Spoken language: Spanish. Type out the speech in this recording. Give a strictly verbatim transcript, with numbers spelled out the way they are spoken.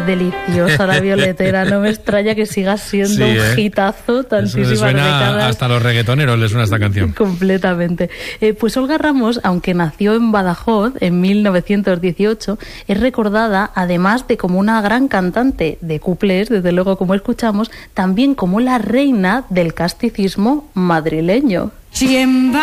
Es deliciosa la violetera, no me extraña que siga siendo sí, un ¿eh? hitazo tantísimas décadas. Hasta a los reggaetoneros les suena esta canción. Completamente. Eh, pues Olga Ramos, aunque nació en Badajoz en mil novecientos dieciocho, es recordada, además de como una gran cantante de cuplés, desde luego como escuchamos, también como la reina del casticismo madrileño.